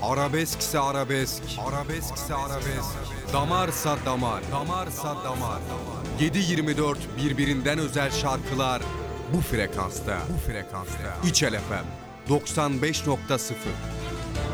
Arabeskse arabesk, arabeskse arabesk. Damarsa damar, damarsa damar. 7/24 birbirinden özel şarkılar bu frekansta, bu frekansta. İçel FM 95.0.